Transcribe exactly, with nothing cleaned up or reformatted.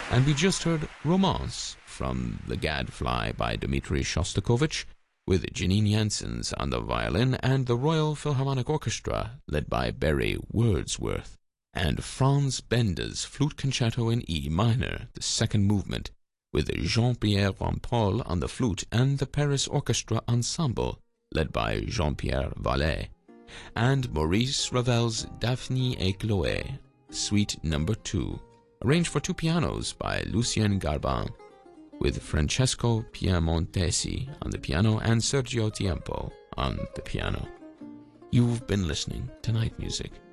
And we just heard Romance from The Gadfly by Dmitri Shostakovich, with Janine Janssens on the violin and the Royal Philharmonic Orchestra, led by Barry Wordsworth, and Franz Bender's Flute Concerto in E minor, the second movement, with Jean-Pierre Rampol on the flute and the Paris Orchestra Ensemble, led by Jean-Pierre Vallet, and Maurice Ravel's Daphne et Chloé, Suite Number two, arranged for two pianos by Lucien Garbin, with Francesco Piemontesi on the piano and Sergio Tiempo on the piano. You've been listening to Night Music.